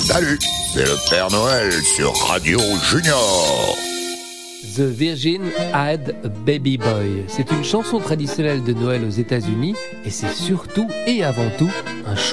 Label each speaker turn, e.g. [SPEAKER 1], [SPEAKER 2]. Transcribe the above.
[SPEAKER 1] Salut, c'est le Père Noël sur Radio Junior.
[SPEAKER 2] The Virgin Had a Baby Boy. C'est une chanson traditionnelle de Noël aux États-Unis et c'est surtout et avant tout un chant